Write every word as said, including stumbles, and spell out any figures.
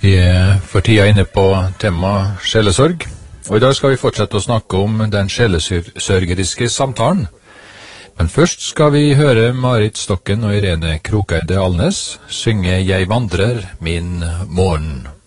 Vi er for tida inne på tema sjelesorg, og i dag skal vi fortsette å snakke om den sjelesørgeriske samtalen. Men først skal vi høre Marit Stokken og Irene Krokeide Alnes synge «Jeg vandrer min morgen».